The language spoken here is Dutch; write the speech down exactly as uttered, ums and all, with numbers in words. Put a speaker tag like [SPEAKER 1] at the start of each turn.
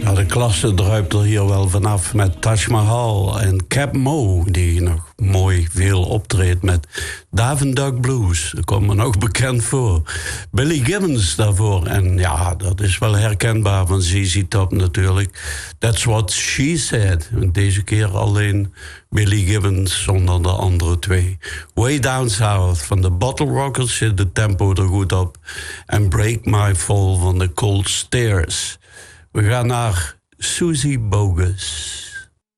[SPEAKER 1] Nou, de klasse druipt er hier wel vanaf met Taj Mahal en Cap Mo, die nog mooi veel optreedt met David Duck Blues. Dat komt me nog bekend voor. Billy Gibbons daarvoor. En ja, dat is wel herkenbaar van Z Z Top natuurlijk. That's What She Said. Deze keer alleen Billy Gibbons zonder de andere twee. Way Down South van de Bottle Rockets zit de tempo er goed op. En Break My Fall van de Cold Stairs. We gaan naar Susie Bogus.